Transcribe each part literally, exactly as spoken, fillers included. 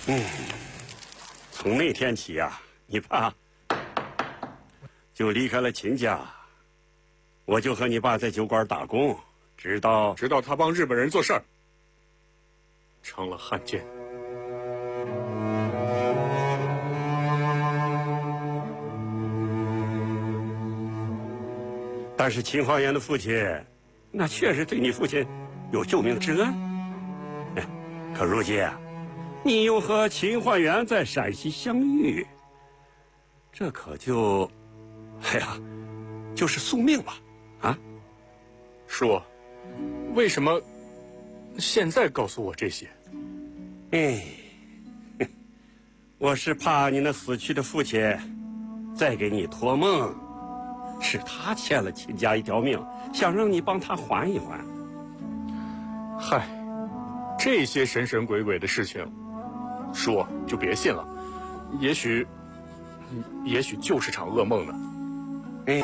嗯，从那天起呀、啊，你爸就离开了秦家，我就和你爸在酒馆打工，直到直到他帮日本人做事儿，成了汉奸。 但是秦花园的父亲，那确实对你父亲有救命之恩。可如今啊，你又和秦花园在陕西相遇，这可就，哎呀，就是宿命了，啊！ 叔，为什么现在告诉我这些？ 哎，我是怕你那死去的父亲再给你托梦。是他欠了秦家一条命，想让你帮他还一还。 嗨，这些神神鬼鬼的事情，叔就别信了。也许，也许就是场噩梦呢。 哎，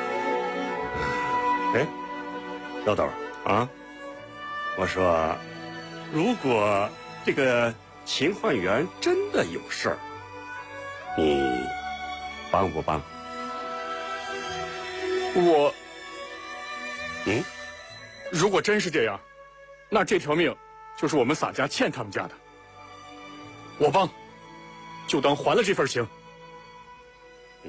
哎，老豆啊，我说，如果这个秦焕元真的有事儿，你帮不帮？ 我， 嗯， 如果真是这样，那这条命就是我们洒家欠他们家的。我帮，就当还了这份情。 嗯。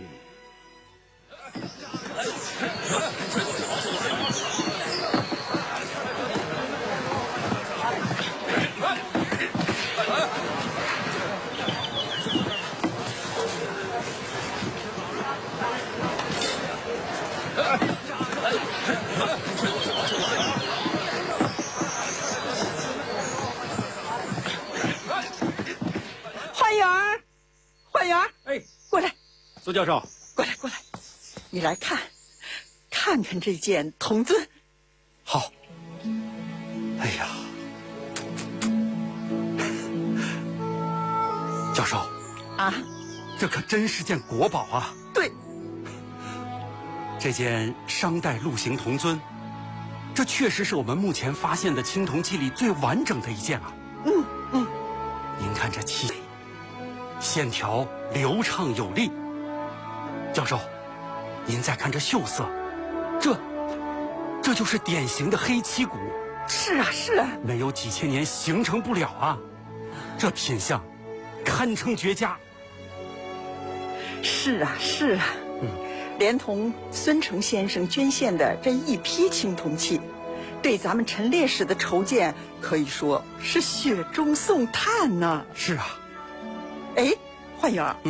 焕元儿，焕元儿， 哎， 过来， 苏教授， 过来，过来，你来看，看看这件铜尊。 好。哎呀，教授， 啊， 这可真是件国宝啊！ 对， 这件商代鹿形铜尊，这确实是我们目前发现的青铜器里最完整的一件啊。 嗯嗯， 您看这漆线条流畅有力。教授，您再看这锈色，这这就是典型的黑漆骨。 是啊是啊， 没有几千年形成不了啊！这品相堪称绝佳。 是啊是啊， 嗯， 连同孙成先生捐献的这一批青铜器，对咱们陈列室的筹建可以说是雪中送炭呢。 是啊。 哎，焕元儿。